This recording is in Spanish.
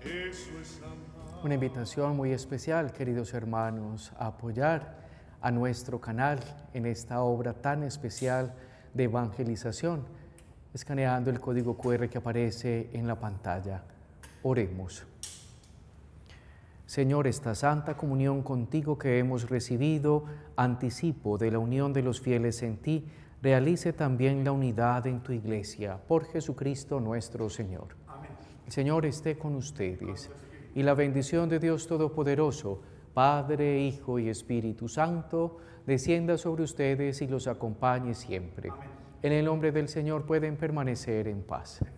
Una invitación muy especial, queridos hermanos, a apoyar a nuestro canal en esta obra tan especial de evangelización, escaneando el código QR que aparece en la pantalla. Oremos. Señor, esta santa comunión contigo que hemos recibido, anticipo de la unión de los fieles en ti, realice también la unidad en tu iglesia, por Jesucristo nuestro Señor. Amén. El Señor esté con ustedes, y la bendición de Dios Todopoderoso, Padre, Hijo y Espíritu Santo, descienda sobre ustedes y los acompañe siempre. Amén. En el nombre del Señor pueden permanecer en paz.